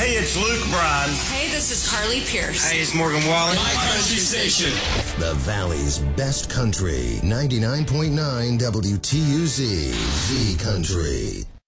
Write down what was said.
Hey, it's Luke Bryan. Hey, this is Carly Pierce. Hey, it's Morgan Wallen. My country station. The Valley's best country. 99.9 WTUZ. Z Country.